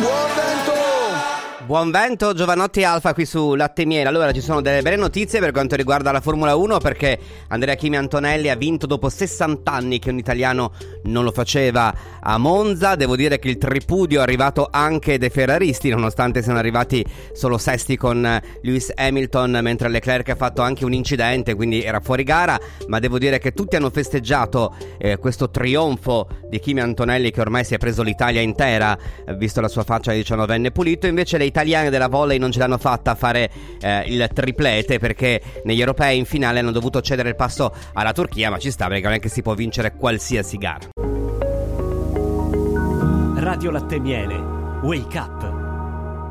Buon vento, Giovanotti Alfa qui su Latte e Miele. Allora, ci sono delle belle notizie per quanto riguarda la Formula 1, perché Andrea Kimi Antonelli ha vinto dopo 60 anni che un italiano non lo faceva a Monza. Devo dire che il tripudio è arrivato anche dai ferraristi, nonostante siano arrivati solo sesti con Lewis Hamilton, mentre Leclerc ha fatto anche un incidente, quindi era fuori gara. Ma devo dire che tutti hanno festeggiato questo trionfo di Kimi Antonelli, che ormai si è preso l'Italia intera, visto la sua faccia di 19enne pulito. Invece le italiane della volley non ce l'hanno fatta a fare il triplete, perché negli europei in finale hanno dovuto cedere il passo alla Turchia, ma ci sta, perché non è che si può vincere qualsiasi gara. Radio Latte e Miele, Wake Up.